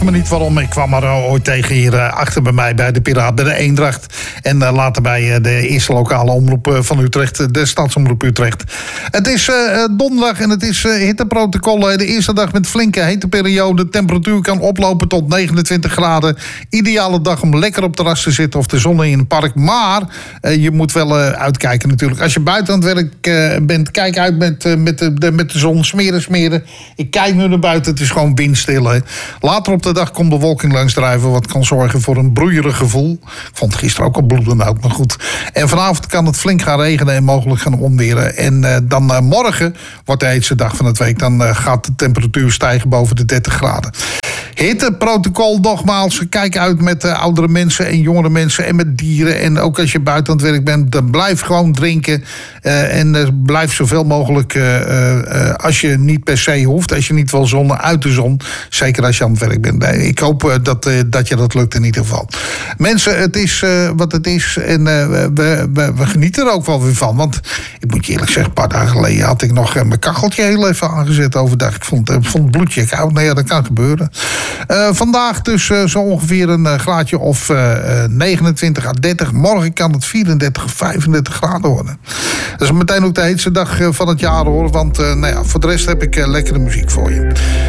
me niet waarom. Ik kwam er ooit tegen hier achter bij mij bij de Piraat, bij de Eendracht. En later bij de eerste lokale omroep van Utrecht, de Stadsomroep Utrecht. Het is donderdag en het is hitteprotocol. De eerste dag met flinke hitteperiode. De temperatuur kan oplopen tot 29 graden. Ideale dag om lekker op het terras te zitten of de zon in het park. Maar je moet wel uitkijken natuurlijk. Als je buiten aan het werk bent, kijk uit met de zon. Smeren. Ik kijk nu naar buiten, het is gewoon windstil. Hè. Later op de dag komt bewolking langs drijven, wat kan zorgen voor een broeierig gevoel. Ik vond het gisteren ook al bloedend, maar goed. En vanavond kan het flink gaan regenen en mogelijk gaan onweren. En dan morgen wordt de heetste dag van het week. Dan gaat de temperatuur stijgen boven de 30 graden. Hitteprotocol nogmaals. Kijk uit met oudere mensen en jongere mensen en met dieren. En ook als je buiten aan het werk bent, dan blijf gewoon drinken. En blijf zoveel mogelijk, als je niet per se hoeft, als je niet wil zonnen, uit de zon. Zeker als je aan het werk bent. Ik hoop dat je dat lukt in ieder geval. Mensen, het is wat het is. En we genieten er ook wel weer van. Want ik moet je eerlijk zeggen, een paar dagen geleden had ik nog mijn kacheltje heel even aangezet overdag. Ik vond het bloedje koud. Nou ja, dat kan gebeuren. Vandaag dus zo ongeveer een graadje of 29 à 30. Morgen kan het 34 of 35 graden worden. Dat is meteen ook de heetste dag van het jaar hoor. Want voor de rest heb ik lekkere muziek voor je.